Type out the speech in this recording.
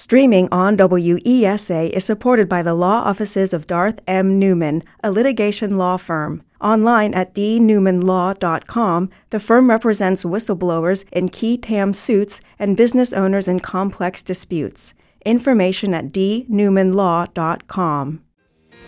Streaming on WESA is supported by the law offices of Darth M. Newman, a litigation law firm. Online at dnewmanlaw.com, the firm represents whistleblowers in qui tam suits and business owners in complex disputes. Information at dnewmanlaw.com.